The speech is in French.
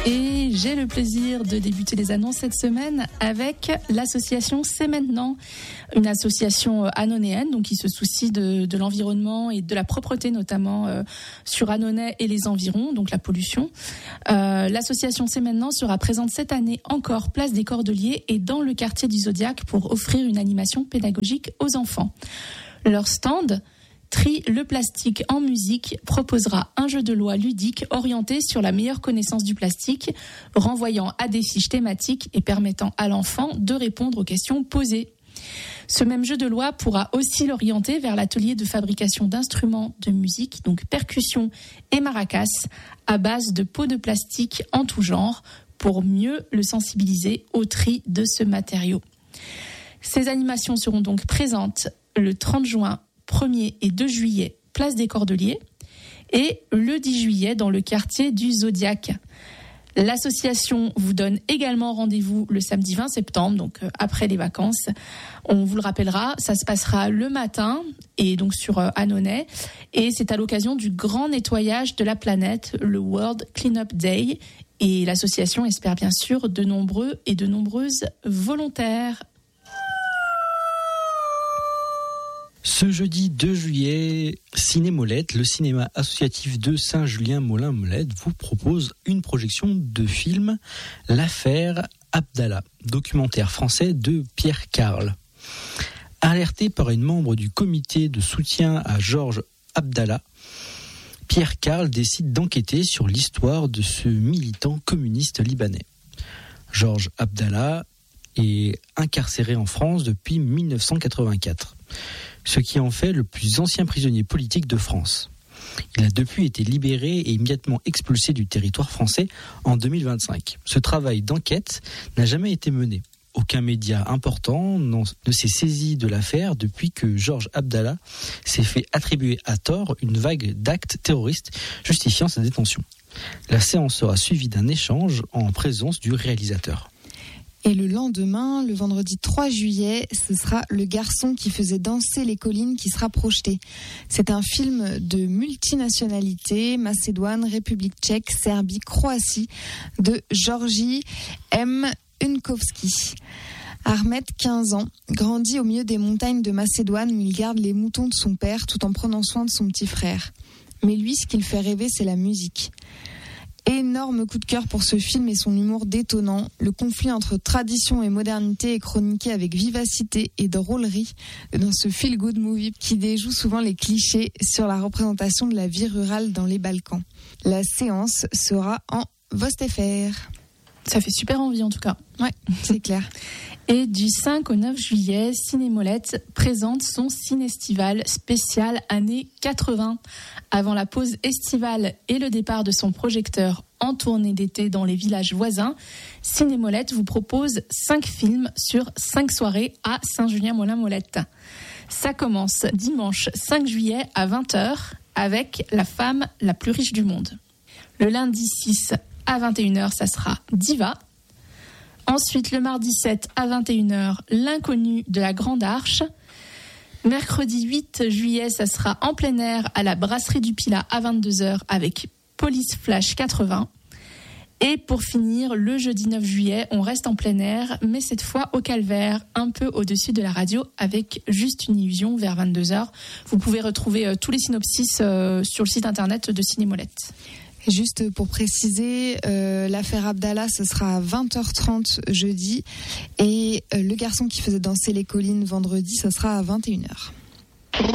Et j'ai le plaisir de débuter les annonces cette semaine avec l'association C'est Maintenant, une association annonéenne donc qui se soucie de l'environnement et de la propreté notamment sur Annonay et les environs, donc la pollution. L'association C'est Maintenant sera présente cette année encore place des Cordeliers et dans le quartier du Zodiac pour offrir une animation pédagogique aux enfants. Leur stand Tri le plastique en musique proposera un jeu de loi ludique orienté sur la meilleure connaissance du plastique, renvoyant à des fiches thématiques et permettant à l'enfant de répondre aux questions posées. Ce même jeu de loi pourra aussi l'orienter vers l'atelier de fabrication d'instruments de musique, donc percussion et maracas, à base de pots de plastique en tout genre, pour mieux le sensibiliser au tri de ce matériau. Ces animations seront donc présentes le 30 juin, 1er et 2 juillet, place des Cordeliers, et le 10 juillet dans le quartier du Zodiac. L'association vous donne également rendez-vous le samedi 20 septembre, donc après les vacances. On vous le rappellera, ça se passera le matin et donc sur Annonay, et c'est à l'occasion du grand nettoyage de la planète, le World Cleanup Day, et l'association espère bien sûr de nombreux et de nombreuses volontaires. Ce jeudi 2 juillet, Ciné-Molette, le cinéma associatif de Saint-Julien-Molin-Molette, vous propose une projection de film L'affaire Abdallah, documentaire français de Pierre Carl. Alerté par une membre du comité de soutien à Georges Abdallah, Pierre Carl décide d'enquêter sur l'histoire de ce militant communiste libanais. Georges Abdallah est incarcéré en France depuis 1984. Ce qui en fait le plus ancien prisonnier politique de France. Il a depuis été libéré et immédiatement expulsé du territoire français en 2025. Ce travail d'enquête n'a jamais été mené. Aucun média important ne s'est saisi de l'affaire depuis que Georges Abdallah s'est fait attribuer à tort une vague d'actes terroristes justifiant sa détention. La séance sera suivie d'un échange en présence du réalisateur. Et le lendemain, le vendredi 3 juillet, ce sera Le garçon qui faisait danser les collines qui sera projeté. C'est un film de multinationalité, Macédoine, République tchèque, Serbie, Croatie, de Georgi M. Unkovski. Ahmed, 15 ans, grandit au milieu des montagnes de Macédoine où il garde les moutons de son père tout en prenant soin de son petit frère. Mais lui, ce qui le fait rêver, c'est la musique. Énorme coup de cœur pour ce film et son humour détonnant. Le conflit entre tradition et modernité est chroniqué avec vivacité et drôlerie dans ce feel-good movie qui déjoue souvent les clichés sur la représentation de la vie rurale dans les Balkans. La séance sera en VostFR. Ça fait super envie en tout cas. Ouais, c'est clair. Et du 5 au 9 juillet, Ciné-Molette présente son Cinestival spécial années 80. Avant la pause estivale et le départ de son projecteur en tournée d'été dans les villages voisins, Ciné-Molette vous propose 5 films sur 5 soirées à Saint-Julien-Molin-Molette. Ça commence dimanche 5 juillet à 20h avec La femme la plus riche du monde. Le lundi 6 à 21h, ça sera Diva. Ensuite, le mardi 7 à 21h, L'inconnu de la Grande Arche. Mercredi 8 juillet, ça sera en plein air à la Brasserie du Pilat à 22h avec Police Flash 80. Et pour finir, le jeudi 9 juillet, on reste en plein air, mais cette fois au Calvaire, un peu au-dessus de la radio, avec Juste une illusion vers 22h. Vous pouvez retrouver tous les synopsis sur le site internet de Ciné-Molette. Juste pour préciser, l'affaire Abdallah, ce sera à 20h30 jeudi. Et le garçon qui faisait danser les collines vendredi, ce sera à 21h.